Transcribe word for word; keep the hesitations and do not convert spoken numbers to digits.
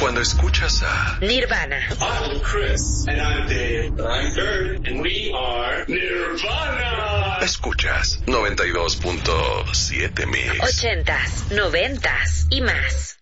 Cuando escuchas a Nirvana. I'm Chris. And I'm Dave. I'm Kurt. And we are Nirvana. Escuchas noventa y dos punto siete Mix. Ochentas, noventas y más.